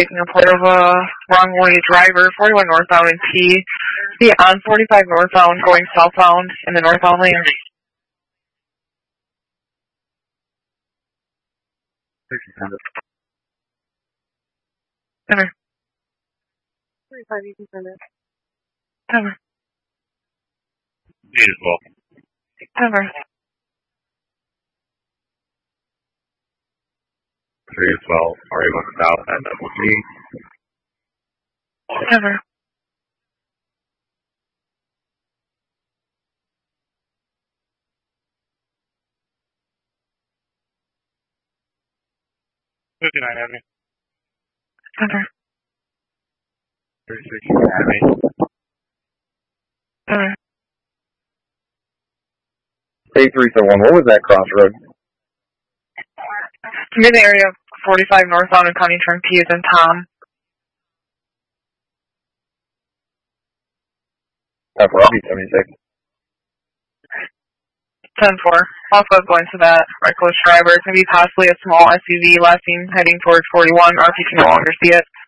taking a port of a wrong-way driver, 41 northbound in P. Be on 45 northbound going southbound in the northbound lane. Ever. 45, you can send it. Ever. Beautiful. Ever. 312, RA1 South at WG. Ever. Heavy. Ever. 36 Heavy. Ever. 8371, what was that crossroad? Near the area of 45 northbound and County Turn P is in Tom. That's Robbie 76. 10-4. Also going to that reckless driver. It's going to be possibly a small SUV lasting heading towards 41, or if you can no longer see it.